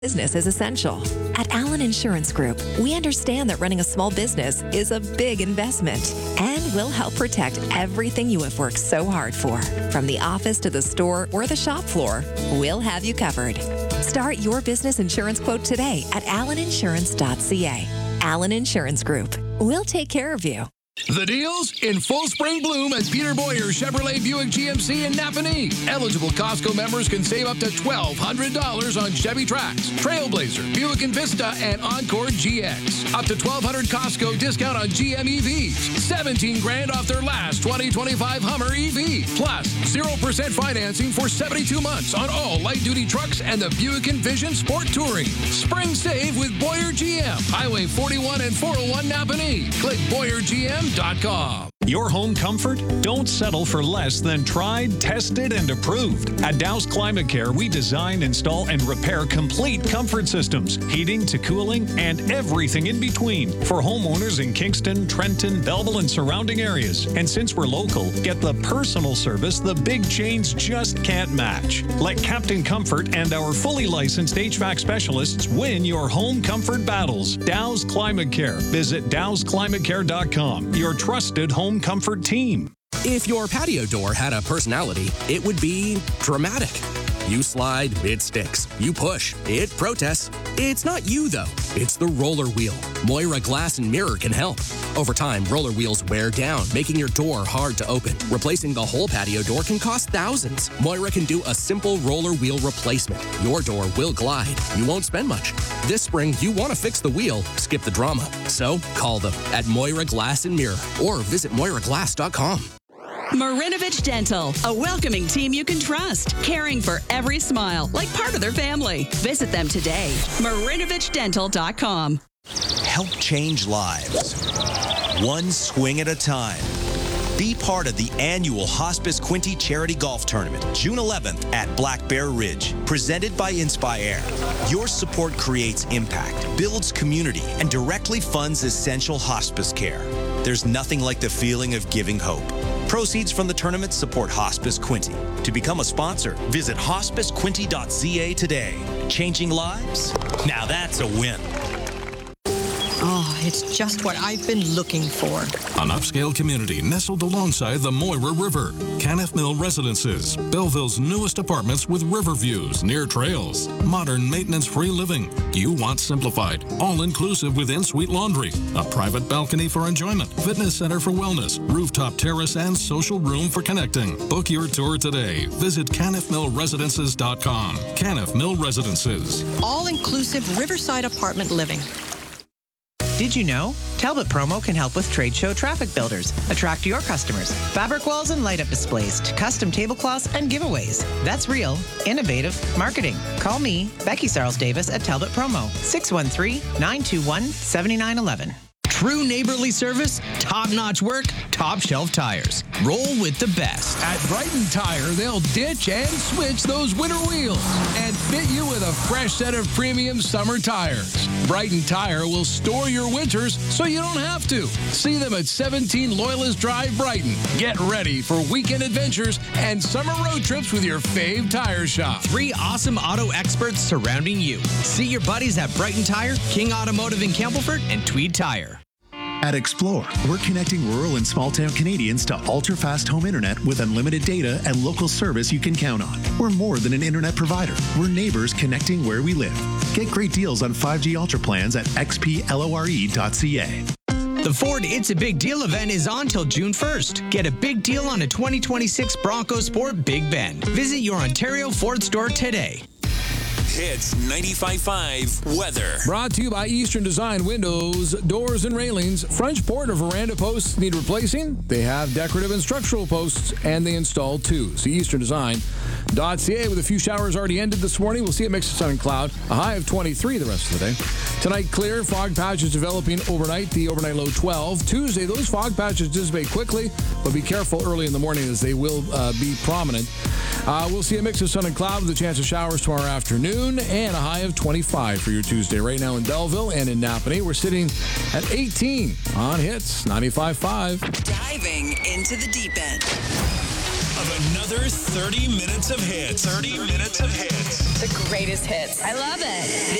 Business is essential. At Allen Insurance Group, we understand that running a small business is a big investment, and we'll help protect everything you have worked so hard for. From the office to the store or the shop floor, we'll have you covered. Start your business insurance quote today at alleninsurance.ca. Allen Insurance Group. We'll take care of you. The deals in full spring bloom at Peter Boyer Chevrolet Buick GMC in Napanee. Eligible Costco members can save up to $1,200 on Chevy Trax, Trailblazer, Buick Envista, and Encore GX. Up to $1,200 Costco discount on GM EVs. $17,000 off their last 2025 Hummer EV. Plus 0% financing for 72 months on all light-duty trucks and the Buick Envision Sport Touring. Spring save with Boyer GM. Highway 41 and 401 Napanee. Click BoyerGM.com. Your home comfort? Don't settle for less than tried, tested, and approved. At Dow's Climate Care, we design, install, and repair complete comfort systems, heating to cooling, and everything in between for homeowners in Kingston, Trenton, Belleville, and surrounding areas. And since we're local, get the personal service the big chains just can't match. Let Captain Comfort and our fully licensed HVAC specialists win your home comfort battles. Dow's Climate Care. Visit dowsclimatecare.com. Your trusted home comfort team. If your patio door had a personality, it would be dramatic. You slide, it sticks. You push, it protests. It's not you, though. It's the roller wheel. Moira Glass and Mirror can help. Over time, roller wheels wear down, making your door hard to open. Replacing the whole patio door can cost thousands. Moira can do a simple roller wheel replacement. Your door will glide. You won't spend much. This spring, you want to fix the wheel, skip the drama. So call them at Moira Glass and Mirror or visit MoiraGlass.com. Marinovich Dental, a welcoming team you can trust, caring for every smile like part of their family. Visit them today. MarinovichDental.com. Help change lives, one swing at a time. Be part of the annual Hospice Quinte Charity Golf Tournament, June 11th at Black Bear Ridge, presented by Inspire. Your support creates impact, builds community, and directly funds essential hospice care. There's nothing like the feeling of giving hope. Proceeds from the tournament support Hospice Quinte. To become a sponsor, visit hospicequinte.ca today. Changing lives? Now that's a win. Oh, it's just what I've been looking for. An upscale community nestled alongside the Moira River. Canniff Mill Residences, Belleville's newest apartments with river views near trails. Modern maintenance-free living. You want simplified, all-inclusive with in-suite laundry, a private balcony for enjoyment, fitness center for wellness, rooftop terrace, and social room for connecting. Book your tour today. Visit CanniffMillResidences.com. Canniff Mill Residences. All-inclusive riverside apartment living. Did you know? Talbot Promo can help with trade show traffic builders. Attract your customers. Fabric walls and light-up displays to custom tablecloths and giveaways. That's real, innovative marketing. Call me, Becky Sarles Davis at Talbot Promo, 613-921-7911. True neighborly service, top-notch work, top-shelf tires. Roll with the best. At Brighton Tire, they'll ditch and switch those winter wheels and fit you with a fresh set of premium summer tires. Brighton Tire will store your winters so you don't have to. See them at 17 Loyalist Drive, Brighton. Get ready for weekend adventures and summer road trips with your fave tire shop. 3 awesome auto experts surrounding you. See your buddies at Brighton Tire, King Automotive in Campbellford, and Tweed Tire. At Explore, we're connecting rural and small-town Canadians to ultra-fast home internet with unlimited data and local service you can count on. We're more than an internet provider. We're neighbors connecting where we live. Get great deals on 5G Ultra plans at xplore.ca. The Ford It's a Big Deal event is on till June 1st. Get a big deal on a 2026 Bronco Sport Big Bend. Visit your Ontario Ford store today. Hits 95.5 weather. Brought to you by Eastern Design Windows, Doors, and Railings. Front porch or veranda posts need replacing? They have decorative and structural posts, and they install too. See easterndesign.ca. With a few showers already ended this morning. We'll see a mix of sun and cloud. A high of 23 the rest of the day. Tonight, clear. Fog patches developing overnight. The overnight low 12. Tuesday, those fog patches dissipate quickly, but be careful early in the morning as they will be prominent. We'll see a mix of sun and cloud with a chance of showers tomorrow afternoon and a high of 25 for your Tuesday. Right now in Belleville and in Napanee, we're sitting at 18 on Hits 95.5. Diving into the deep end. of another 30 minutes of hits. 30 minutes of hits. The greatest hits. I love it.